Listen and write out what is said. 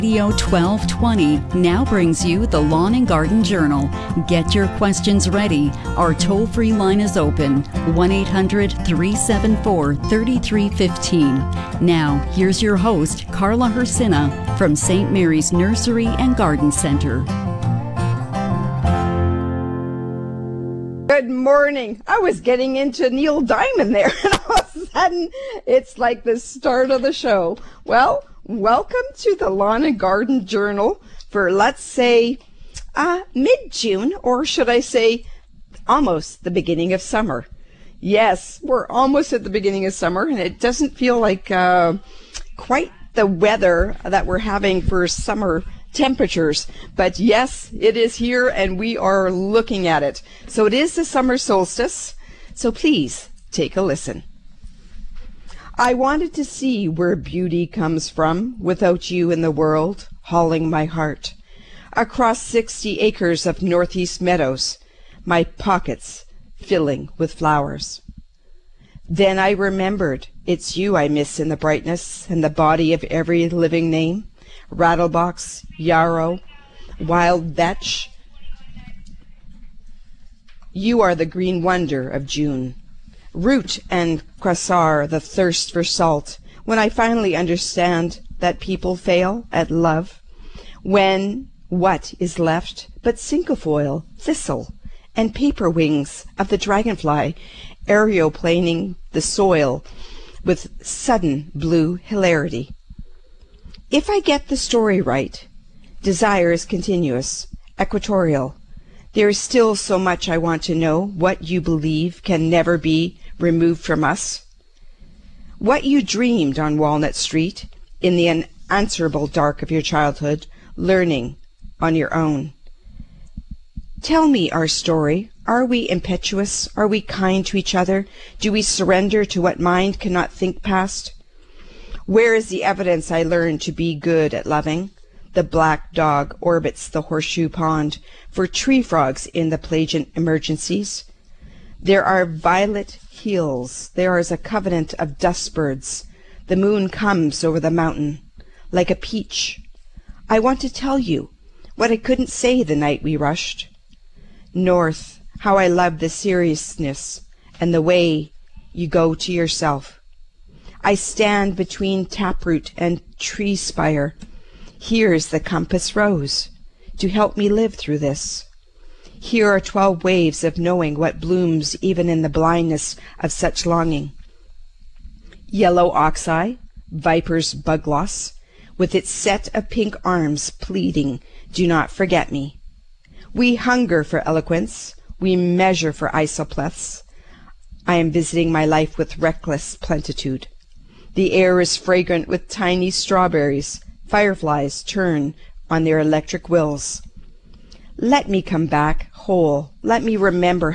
Radio 1220 now brings you the Lawn and Garden Journal. Get your questions ready. Our toll-free line is open, 1-800-374-3315. Now, here's your host, Carla Hersina from St. Mary's Nursery and Garden Center. Good morning. I was getting into Neil Diamond there, and all of a sudden, it's like the start of the show. Well, welcome to the Lawn and Garden Journal for, let's say, mid-June, or should I say, almost the beginning of summer. Yes, we're almost at the beginning of summer, and it doesn't feel like quite the weather that we're having for summer temperatures, but yes, it is here and we are looking at it. So it is the summer solstice, so please take a listen. I wanted to see where beauty comes from without you in the world, hauling my heart across 60 acres of northeast meadows, my pockets filling with flowers. Then I remembered it's you I miss in the brightness and the body of every living name. Rattlebox, yarrow, wild vetch. You are the green wonder of June. Root and cressar, the thirst for salt. When I finally understand that people fail at love, when what is left but cinquefoil, thistle, and paper wings of the dragonfly aeroplaning the soil with sudden blue hilarity. If I get the story right, desire is continuous, equatorial. There is still so much I want to know. What you believe can never be removed from us. What you dreamed on Walnut Street in the unanswerable dark of your childhood, learning on your own. Tell me our story. Are we impetuous? Are we kind to each other? Do we surrender to what mind cannot think past? Where is the evidence I learned to be good at loving? The black dog orbits the horseshoe pond for tree frogs in the plangent emergencies. There are violet hills. There is a covenant of dust birds. The moon comes over the mountain like a peach. I want to tell you what I couldn't say the night we rushed. North, how I love the seriousness and the way you go to yourself. I stand between taproot and tree spire. Here's the compass rose to help me live through this. Here are 12 waves of knowing what blooms even in the blindness of such longing. Yellow oxeye, viper's bugloss, with its set of pink arms pleading, do not forget me. We hunger for eloquence, we measure for isopleths. I am visiting my life with reckless plenitude. The air is fragrant with tiny strawberries. Fireflies turn on their electric wheels. Let me come back whole. Let me remember